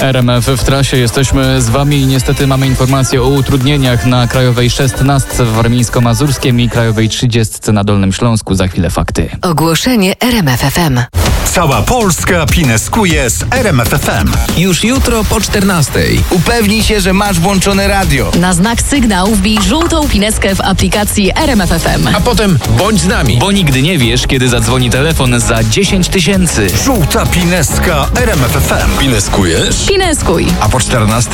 RMF w trasie, jesteśmy z Wami i niestety mamy informację o utrudnieniach na Krajowej 16 w Warmińsko-Mazurskiem i Krajowej 30 na Dolnym Śląsku. Za chwilę fakty. Ogłoszenie RMF FM. Cała Polska pineskuje z RMF FM. Już jutro po 14:00. Upewnij się, że masz włączone radio. Na znak sygnał wbij żółtą pineskę w aplikacji RMF FM. A potem bądź z nami. Bo nigdy nie wiesz, kiedy zadzwoni telefon za 10 000. Żółta pineska RMF FM. Pineskujesz? Pineskuj. A po 14:00?